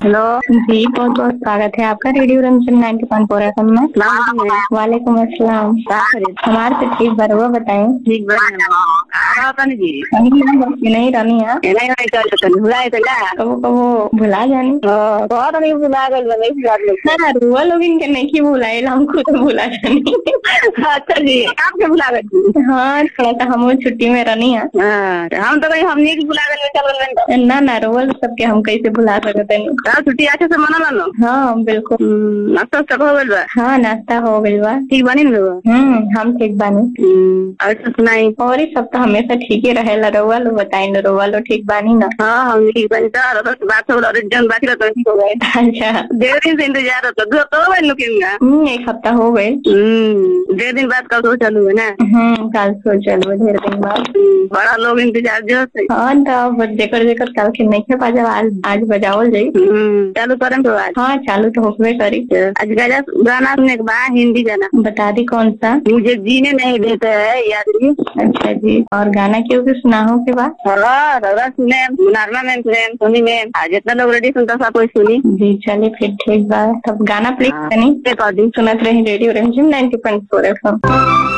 Hello जी बहुत बहुत स्वागत है आपका रेडियो रंजन 90.4 एफएम में। वालेकुम अस्सलाम। हमारे से ठीक बरवा बताएं। ठीक जी नहीं रहनी है कबो कबो भुला जानी ना रुआ लोग इनके नहीं भुलाए हम खुद भुला जानी। अच्छा जी आपके बुला गए हाँ थोड़ा सा हम छुट्टी में रहनी है। हम तो कहीं हमने की बुला गए ना रुआ सबके हम कैसे भुला सकते हैं। छुट्टी अच्छे से मना लो। हाँ बिल्कुल। नाश्ता सब हो गइल बा? हाँ नाश्ता हो गइल बा। ठीक बनी ना? हम ठीक बानी। और सब सुनाई। और ये सब तो हमेशा ठीक ही रहेला। रउआ लो बताई न रउआ लो ठीक बानी ना? हाँ हम ठीक बानी। बात हो जन बाकी रहता ठीक हो गए। अच्छा 1.5 दिन से इंतजार होता दो तो गए लुकेंगा। एक हफ्ता हो गए। 1.5 दिन बाद कल तो चालू है ना? कल सो चलो ढेर दिन बाद। बड़ा लोग इंतजार जो है। हाँ तो जेकर जेकर कल के नहीं खे बाजा आज बजावल जाई। चालू करें तो आज? हाँ चालू तो होबे करी। आज गाना सुनने के बाद हिंदी गाना बता दी कौन सा? मुझे जीने नहीं देता है याद नहीं। अच्छा जी और गाना क्यों की सुनाओ के बाद? सुने मुनारमा मैम सुने सोनी मैम जितना लोग रेडी सुनता सब कोई सुनी। जी चलिए फिर ठीक बात। तब गाना प्लीज सुनत रही रेडियो रंजन 90.4 एफएम।